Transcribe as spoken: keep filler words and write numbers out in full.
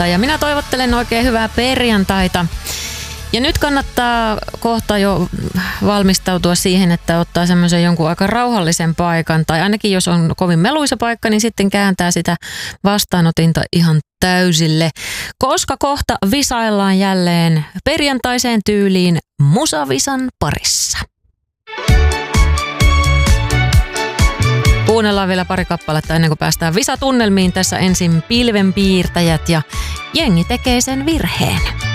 perjantai ja minä toivottelen oikein hyvää perjantaita. Ja nyt kannattaa kohta jo valmistautua siihen, että ottaa semmoisen jonkun aika rauhallisen paikan. Tai ainakin jos on kovin meluisa paikka, niin sitten kääntää sitä vastaanotinta ihan täysille. Koska kohta visaillaan jälleen perjantaiseen tyyliin musavisan parissa. Kuunnellaan vielä pari kappaletta ennen kuin päästään visatunnelmiin. Tässä ensin pilvenpiirtäjät ja jengi tekee sen virheen.